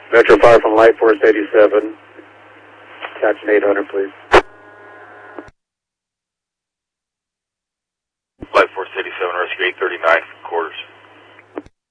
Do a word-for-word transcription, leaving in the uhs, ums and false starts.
Metro Fire from Light Force eighty-seven. Catch an eight hundred, please. Light Force eighty-seven, rescue eight thirty-nine, quarters.